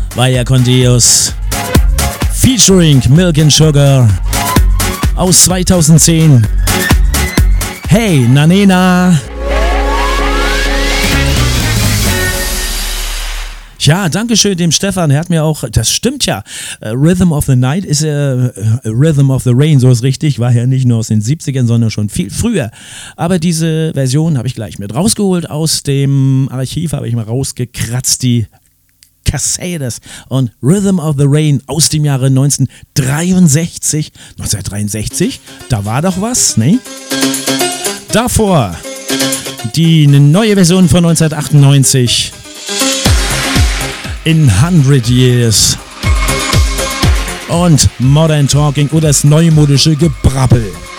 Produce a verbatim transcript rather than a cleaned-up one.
Vaya con Dios featuring Milk and Sugar aus zweitausendzehn. Hey, Nanena. Ja, dankeschön dem Stefan, er hat mir auch, das stimmt ja, uh, Rhythm of the Night ist uh, Rhythm of the Rain, so ist richtig, war ja nicht nur aus den siebzigern, sondern schon viel früher. Aber diese Version habe ich gleich mit rausgeholt aus dem Archiv, habe ich mal rausgekratzt, die Cascades und Rhythm of the Rain aus dem Jahre neunzehnhundertdreiundsechzig. neunzehnhundertdreiundsechzig, da war doch was, ne? Davor die neue Version von neunzehnhundertachtundneunzig. In hundred Years und Modern Talking oder das neumodische Gebrabbel.